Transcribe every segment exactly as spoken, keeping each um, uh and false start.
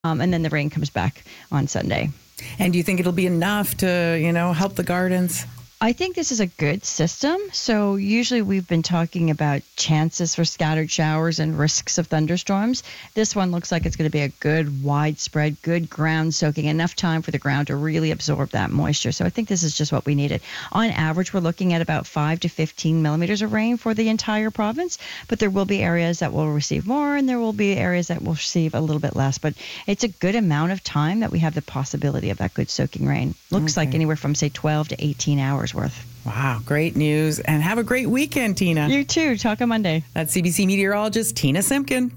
Um, and then the rain comes back on Sunday. And do you think it'll be enough to, you know, help the gardens? I think this is a good system. So usually we've been talking about chances for scattered showers and risks of thunderstorms. This one looks like it's going to be a good, widespread, good ground soaking, enough time for the ground to really absorb that moisture. So I think this is just what we needed. On average, we're looking at about five to fifteen millimeters of rain for the entire province, but there will be areas that will receive more and there will be areas that will receive a little bit less. But it's a good amount of time that we have the possibility of that good soaking rain. Looks Okay. like anywhere from, say, twelve to eighteen hours worth. Wow, great news. And have a great weekend, Tina. You too. Talk on Monday. That's C B C meteorologist Tina Simpkin.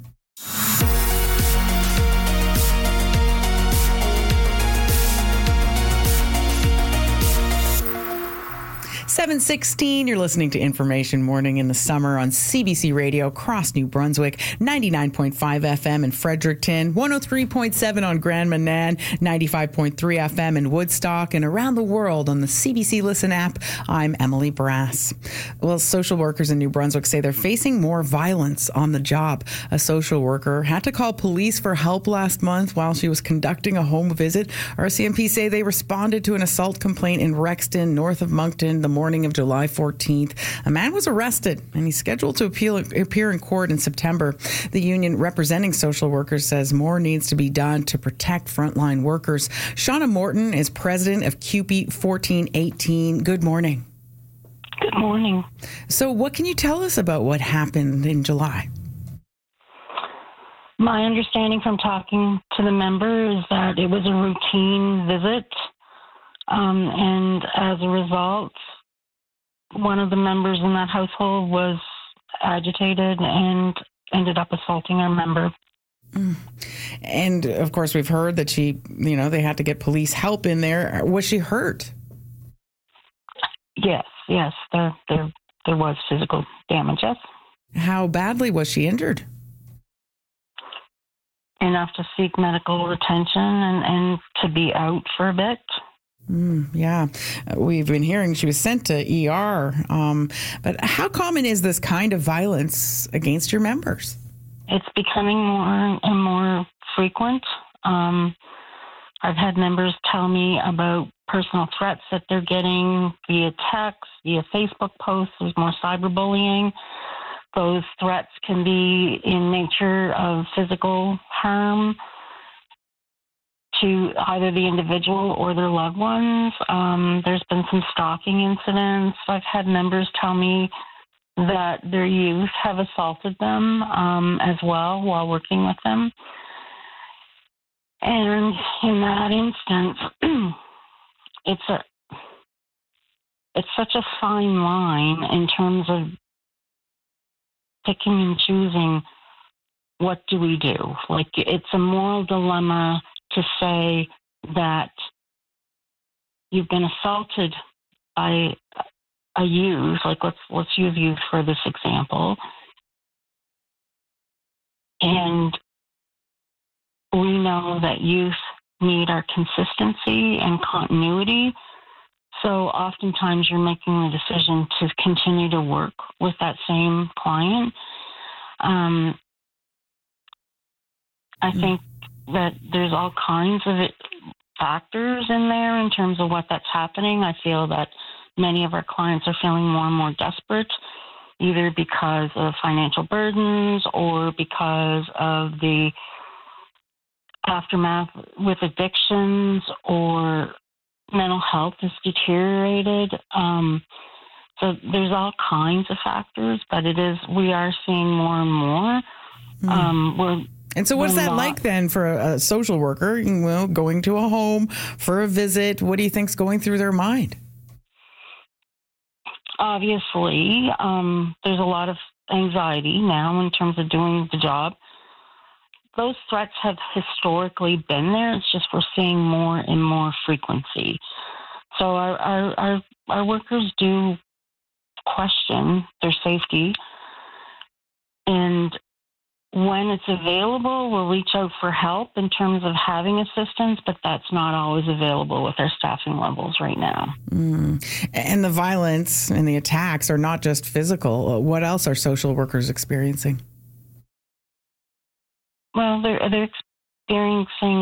seven sixteen, you're listening to Information Morning in the Summer on C B C Radio across New Brunswick, ninety-nine point five F M in Fredericton, one oh three point seven on Grand Manan, ninety-five point three F M in Woodstock, and around the world on the C B C Listen app. I'm Emily Brass. Well, social workers in New Brunswick say they're facing more violence on the job. A social worker had to call police for help last month while she was conducting a home visit. R C M P say they responded to an assault complaint in Rexton, north of Moncton, the morning of July fourteenth. A man was arrested and he's scheduled to appeal, appear in court in September. The union representing social workers says more needs to be done to protect frontline workers. Shauna Morton is president of C U P E fourteen eighteen. Good morning. Good morning. So what can you tell us about what happened in July? My understanding from talking to the member is that it was a routine visit, um, and as a result, one of the members in that household was agitated and ended up assaulting our member. Mm. And of course, we've heard that she, you know, they had to get police help in there. Was she hurt? Yes, yes, there, there, there was physical damage. Yes. How badly was she injured? Enough to seek medical attention and, and to be out for a bit. Mm, yeah, we've been hearing she was sent to E R. Um, but how common is this kind of violence against your members? It's becoming more and more frequent. Um, I've had members tell me about personal threats that they're getting via text, via Facebook posts. There's more cyberbullying. Those threats can be in nature of physical harm to either the individual or their loved ones. Um, there's been some stalking incidents. I've had members tell me that their youth have assaulted them um, as well while working with them. And in that instance, it's a it's such a fine line in terms of picking and choosing what do we do. Like, it's a moral dilemma to say that you've been assaulted by a youth, like let's let's use youth for this example, and we know that youth need our consistency and continuity. So oftentimes you're making the decision to continue to work with that same client. Um, I mm. think that there's all kinds of it, factors in there in terms of what that's happening. I feel that many of our clients are feeling more and more desperate, either because of financial burdens or because of the aftermath with addictions, or mental health has deteriorated. Um, so there's all kinds of factors, but it is, we are seeing more and more. Mm. Um, we're And so what's that not, like then for a, a social worker, you know, going to a home for a visit? What do you think's going through their mind? Obviously, um, there's a lot of anxiety now in terms of doing the job. Those threats have historically been there. It's just we're seeing more and more frequency. So our our, our, our workers do question their safety, and when it's available, we'll reach out for help in terms of having assistance, but that's not always available with our staffing levels right now. Mm. And the violence and the attacks are not just physical. What else are social workers experiencing? Well, they're, they're experiencing